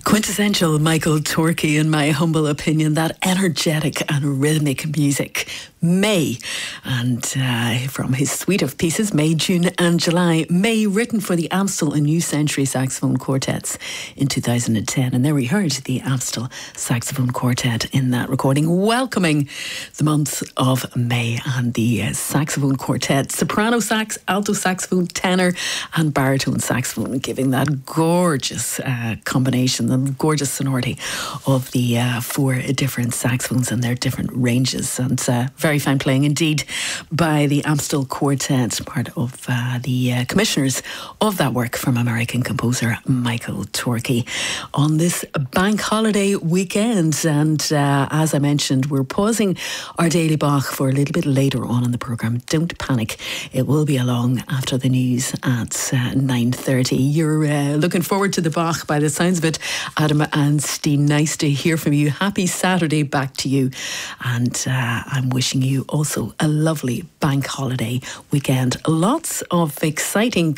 Quintessential Michael Torke, in my humble opinion, that energetic and rhythmic music. May, and from his suite of pieces, May, June and July. May, written for the Amstel and New Century Saxophone Quartets in 2010. And there we heard the Amstel Saxophone Quartet in that recording, welcoming the month of May, and the saxophone quartet, soprano sax, alto saxophone, tenor and baritone saxophone, giving that gorgeous combination, the gorgeous sonority of the four different saxophones and their different ranges. And very fine playing indeed by the Amstel Quartet, part of the commissioners of that work from American composer Michael Torke on this bank holiday weekend. And as I mentioned, we're pausing our Daily Bach for a little bit later on in the programme. Don't panic, it will be along after the news at 9:30. You're looking forward to the Bach by the sounds of it, Adam and Steen. Nice to hear from you. Happy Saturday back to you, and I'm wishing you also a lovely bank holiday weekend. Lots of exciting